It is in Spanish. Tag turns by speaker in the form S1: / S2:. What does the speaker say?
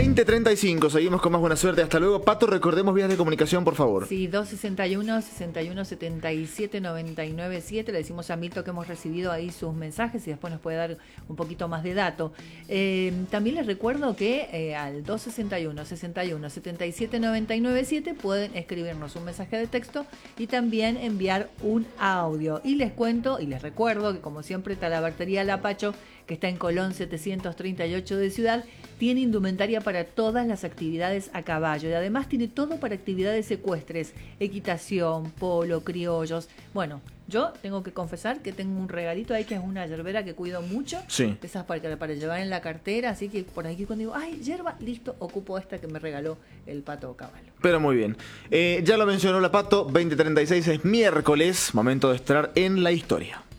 S1: 20:35, seguimos con más buena suerte. Hasta luego. Pato, recordemos vías de comunicación, por favor.
S2: Sí, 261-61-77-99-7. Le decimos a Milton que hemos recibido ahí sus mensajes y después nos puede dar un poquito más de dato. También les recuerdo que al 261-61-77-99-7 pueden escribirnos un mensaje de texto y también enviar un audio. Y les cuento y les recuerdo que, como siempre, Talabartería Lapacho, que está en Colón 738 de Ciudad, tiene indumentaria para todas las actividades a caballo y además tiene todo para actividades ecuestres, equitación, polo, criollos. Bueno, yo tengo que confesar que tengo un regalito ahí que es una yerbera que cuido mucho.
S1: Sí.
S2: Esas para llevar en la cartera, así que por aquí cuando digo, ay, yerba, listo, ocupo esta que me regaló el Pato Caballo.
S1: Pero muy bien. Ya lo mencionó la Pato, 20:36 es miércoles, momento de estar en la historia.